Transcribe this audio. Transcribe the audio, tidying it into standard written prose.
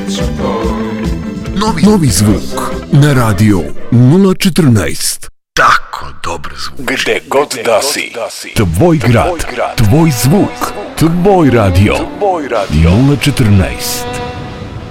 Novi zvuk na radio 014. Tako dobar zvuk. Gde god da si. Tvoj grad, tvoj zvuk, tvoj radio 014.